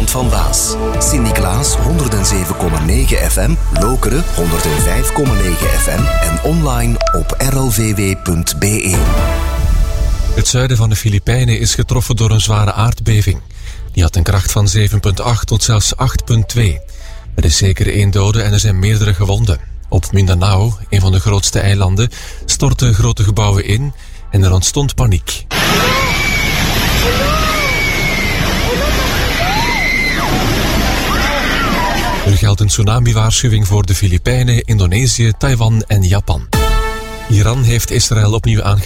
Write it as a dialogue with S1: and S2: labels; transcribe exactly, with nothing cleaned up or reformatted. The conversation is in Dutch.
S1: Brabant van Waas. Sint-Niklaas honderd zeven komma negen F M, Lokeren honderd vijf komma negen F M en online op r l v w punt b e.
S2: Het zuiden van de Filipijnen is getroffen door een zware aardbeving. Die had een kracht van zeven komma acht tot zelfs acht komma twee. Er is zeker één dode en er zijn meerdere gewonden. Op Mindanao, een van de grootste eilanden, stortten grote gebouwen in en er ontstond paniek. Er geldt een tsunami-waarschuwing voor de Filipijnen, Indonesië, Taiwan en Japan. Iran heeft Israël opnieuw aangekondigd